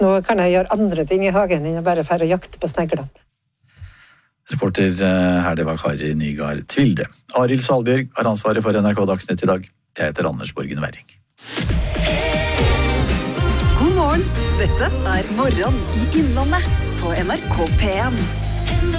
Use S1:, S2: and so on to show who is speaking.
S1: Nå kan jeg gjøre andre ting I hagen enn å bare fære og jakte på snegler.
S2: Reporter her, det var Kari Nygaard Tvilde. Arild Svalbjørg har ansvaret for NRK Dagsnytt I dag. Jeg heter Anders Borgen Werring.
S3: God morgen, dette Morgen I Innlandet på NRK P1.